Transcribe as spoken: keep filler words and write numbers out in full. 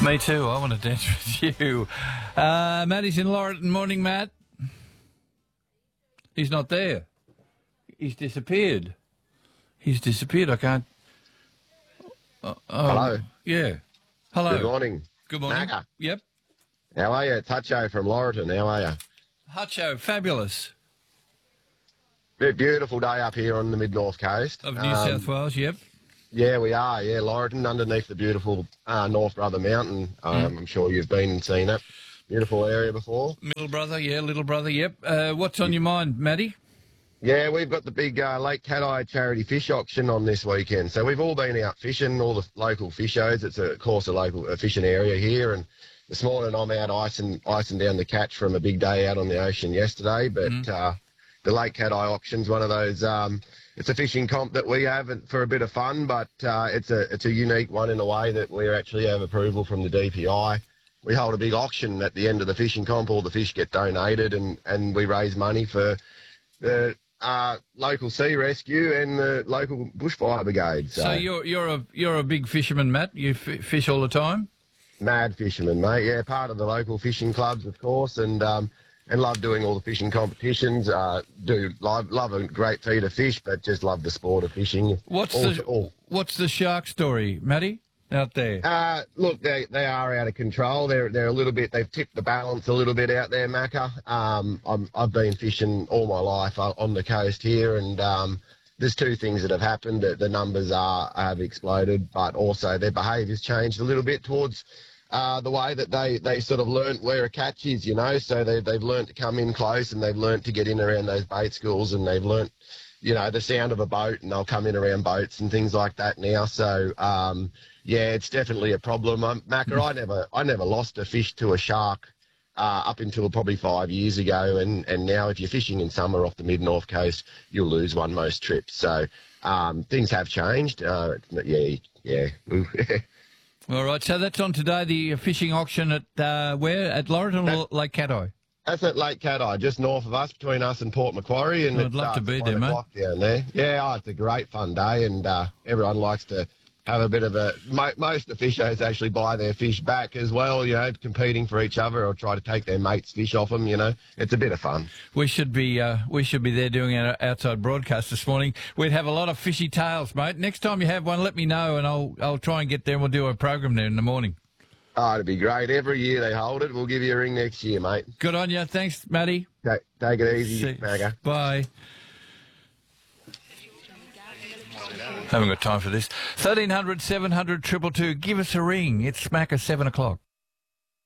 Me too. I want to dance with you. Uh, Matty's in Laurelton. Morning, Matt. He's not there. He's disappeared. He's disappeared. I can't. Uh, oh, Hello. Yeah. Hello. Good morning. Good morning. Macca. Yep. How are you? It's Hutcho from Laurelton. How are you? Hutcho, fabulous. Bit beautiful day up here on the mid-north coast. Of New Um, South Wales, yep. Yeah, we are. Yeah, Laurelton, underneath the beautiful uh, North Brother Mountain. Um, Mm. I'm sure you've been and seen it. Beautiful area before. Middle brother, yeah, little brother, yep. Uh, what's on your mind, Matty? Yeah, we've got the big uh, Lake Cat-Eye charity fish auction on this weekend. So we've all been out fishing, all the local fishers. It's, a, of course, a local a fishing area here. And this morning I'm out icing, icing down the catch from a big day out on the ocean yesterday. But Mm. uh, the Lake Cat-Eye auction's one of those... Um, it's a fishing comp that we have for a bit of fun, but uh, it's a it's a unique one in a way that we actually have approval from the D P I. We hold a big auction at the end of the fishing comp. All the fish get donated, and, and we raise money for the uh, local sea rescue and the local bushfire brigade. So, So you're you're a you're a big fisherman, Matt. You f- fish all the time. mad fisherman, mate. Yeah, part of the local fishing clubs, of course, and um, and love doing all the fishing competitions. Uh, do love love a great feed of fish, but just love the sport of fishing. What's all, the all. What's the shark story, Matty? Out there. Uh, look, they they are out of control. They're they're a little bit. They've tipped the balance a little bit out there, Macca. Um, I'm, I've been fishing all my life on the coast here, and um, there's two things that have happened. The, the numbers are have exploded, but also their behaviour's changed a little bit towards uh, the way that they, they sort of learnt where a catch is, you know. So they they've learnt to come in close, and they've learnt to get in around those bait schools, and they've learnt, you know, the sound of a boat, and they'll come in around boats and things like that now. So, um, yeah, it's definitely a problem. Um, Macca, I never, I never lost a fish to a shark uh, up until probably five years ago, and, and now if you're fishing in summer off the mid-north coast, you'll lose one most trips. So um, things have changed. Uh, yeah, yeah. All right, so that's on today, the fishing auction at uh, where? At Laurelton or Lake Cat-Eye? That's at Lake Cat-Eye, just north of us, between us and Port Macquarie. And I'd love to be there, mate. Down there. Yeah, oh, it's a great fun day, and uh, everyone likes to have a bit of a... Mo- most of the fishers actually buy their fish back as well, you know, competing for each other or try to take their mates' fish off them, you know. It's a bit of fun. We should be uh, we should be there doing our outside broadcast this morning. We'd have a lot of fishy tales, mate. Next time you have one, let me know, and I'll I'll try and get there, and we'll do a program there in the morning. Oh, it'd be great. Every year they hold it. We'll give you a ring next year, mate. Good on you. Thanks, Matty. Take, take it easy, See- Macca. Bye. Haven't got time for this. thirteen hundred, seven hundred, two two two. Give us a ring. It's smack at seven o'clock.